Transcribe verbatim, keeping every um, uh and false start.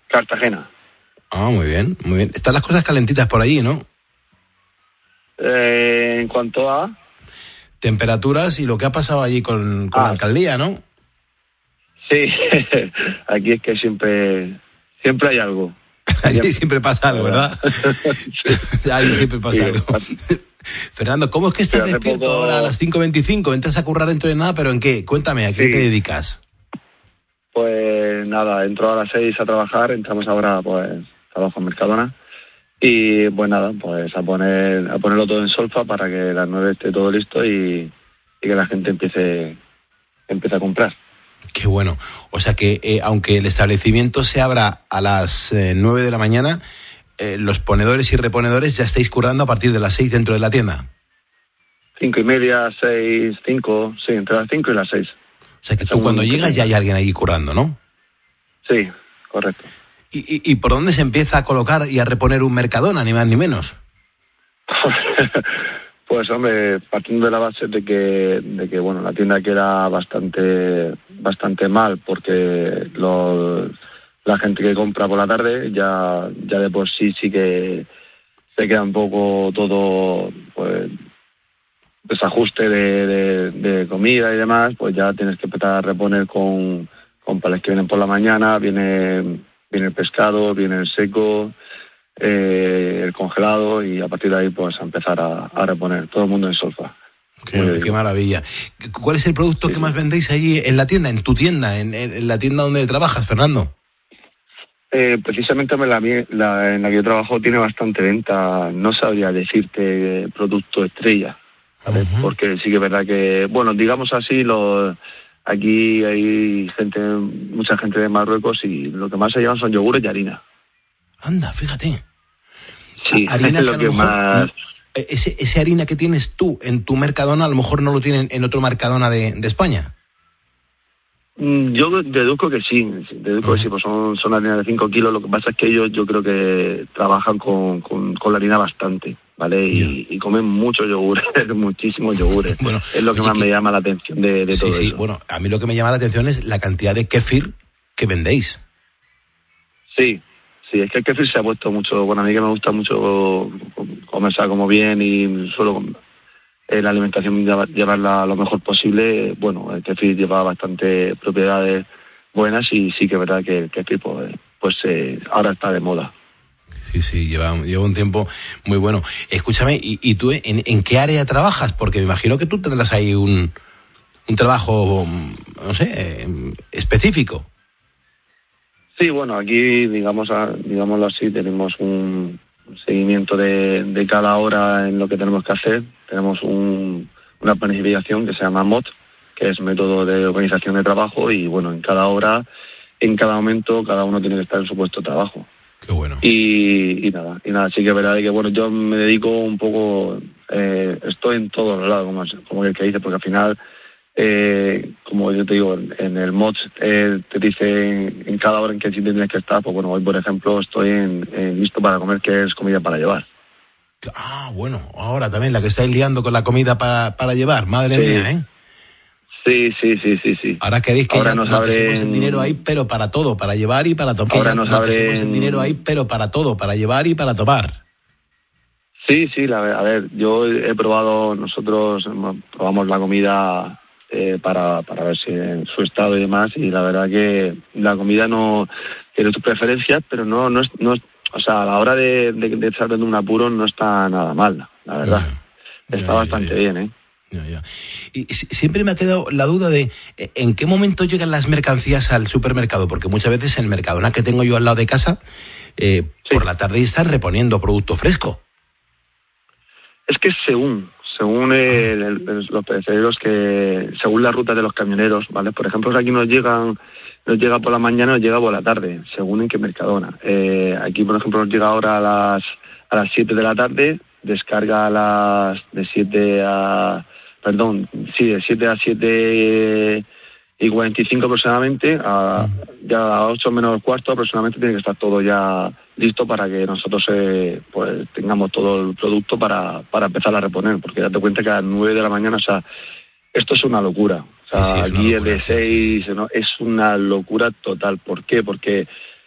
Cartagena. Ah, muy bien, muy bien. Están las cosas calentitas por allí, ¿no? Eh, en cuanto a... Temperaturas y lo que ha pasado allí con, con ah, la alcaldía, ¿no? Sí, aquí es que siempre, siempre hay algo. Allí siempre pasa algo, ¿verdad? Sí. Allí siempre pasa Sí, algo. Fernando, ¿cómo es que estás hace despierto poco... ahora a las cinco veinticinco? ¿Entras a currar dentro de nada? ¿Pero en qué? Cuéntame, ¿a qué Sí. te dedicas? Pues nada, entro a las seis a trabajar, entramos ahora, pues, trabajo en Mercadona. Y pues nada, pues a poner a ponerlo todo en solfa para que a las nueve esté todo listo y, y que la gente empiece, empiece a comprar. Qué bueno. O sea que, eh, aunque el establecimiento se abra a las eh, nueve de la mañana, eh, los ponedores y reponedores ya estáis currando a partir de las seis dentro de la tienda. Cinco y media, seis, cinco, sí, entre las cinco y las seis. O sea que tú cuando llegas ya hay alguien ahí currando, ¿no? Sí, correcto. ¿Y, y, y por dónde se empieza a colocar y a reponer un Mercadona, ni más ni menos? Pues hombre, partiendo de la base de que, de que bueno, la tienda queda bastante, bastante mal porque lo, la gente que compra por la tarde ya, ya de por sí sí que se queda un poco todo, pues, desajuste de, de, de comida y demás, pues ya tienes que empezar a reponer con, con palés que vienen por la mañana, viene, viene el pescado, viene el seco, eh, el congelado y a partir de ahí pues a empezar a, a reponer, todo el mundo en solfa. Qué, qué maravilla. ¿Cuál es el producto sí, que más vendéis allí en la tienda, en tu tienda, en, en la tienda donde trabajas, Fernando? Eh, precisamente la, la, en la que yo trabajo tiene bastante venta, no sabría decirte producto estrella, ¿vale? Uh-huh. Porque sí que es verdad que, bueno, digamos así, los, aquí hay gente, mucha gente de Marruecos y lo que más se llevan son yogures y harina. Anda, fíjate. Sí, harina es lo que, que más... Ese, ese harina que tienes tú en tu Mercadona, a lo mejor no lo tienen en otro Mercadona de, de España. Yo deduzco que sí, deduzco uh-huh. que sí, pues son, son harinas de cinco kilos, lo que pasa es que ellos yo creo que trabajan con, con, con la harina bastante, ¿vale? Y, yeah. y comen muchos yogures, muchísimos yogures. Bueno, es lo que oye, más que... me llama la atención de, de sí, todo sí. eso. Bueno, a mí lo que me llama la atención es la cantidad de kéfir que vendéis. Sí, sí, es que el kéfir se ha puesto mucho, bueno, a mí que me gusta mucho comer como bien y suelo eh, la alimentación llevarla lo mejor posible, bueno, el kéfir lleva bastante propiedades buenas y sí que es verdad que el kéfir pues, pues eh, ahora está de moda. Sí, sí, lleva, lleva un tiempo muy bueno. Escúchame, ¿y, y tú en, en qué área trabajas? Porque me imagino que tú tendrás ahí un, un trabajo, no sé, específico. Sí, bueno, aquí, digamos, digámoslo así, tenemos un seguimiento de, de cada hora en lo que tenemos que hacer. Tenemos un, una planificación que se llama M O T, que es método de organización de trabajo, y bueno, en cada hora, en cada momento, cada uno tiene que estar en su puesto de trabajo. Qué bueno. Y, y nada, y nada, sí que es verdad que bueno, yo me dedico un poco, eh, estoy en todos los lados, como, como el que dice, porque al final, eh, como yo te digo, en el M O T eh, te dice en, en cada hora en qué sitio tienes que estar. Pues bueno, hoy por ejemplo estoy en, en listo para comer, que es comida para llevar. Ah, bueno, ahora también la que estáis liando con la comida para, para llevar, madre sí. mía, ¿eh? Sí, sí, sí, sí, sí. Ahora queréis que ahora ya nos, nos abren... dejemos el dinero ahí, pero para todo, para llevar y para tomar. Ahora ya nos, nos abren... dejemos el dinero ahí, pero para todo, para llevar y para tomar. Sí, sí, la, a ver, yo he probado, nosotros probamos la comida eh, para, para ver si en su estado y demás, y la verdad que la comida no tiene tus preferencias, pero no, no es, no es, o sea, a la hora de, de, de echar en un apuro no está nada mal, la verdad. Yeah, está yeah, bastante yeah, yeah. bien, ¿eh? Ya, ya. Y siempre me ha quedado la duda de en qué momento llegan las mercancías al supermercado, porque muchas veces en el Mercadona que tengo yo al lado de casa, eh, sí. por la tarde están reponiendo producto fresco. Es que según, según el, el, los perecederos, que según la ruta de los camioneros, ¿vale? Por ejemplo, aquí nos llegan, nos llega por la mañana, nos llega por la tarde, según en qué Mercadona. Eh, aquí, por ejemplo, nos llega ahora a las a las siete de la tarde, descarga a las de siete a perdón, sí, de siete a siete y cuarenta y cinco aproximadamente, a, ya a ocho menos cuarto aproximadamente tiene que estar todo ya listo para que nosotros eh, pues tengamos todo el producto para, para empezar a reponer, porque date cuenta que a las nueve de la mañana, o sea, esto es una locura. O sea, sí, sí, es aquí locura, el de seis, sí, sí. No, es una locura total. ¿Por qué? Porque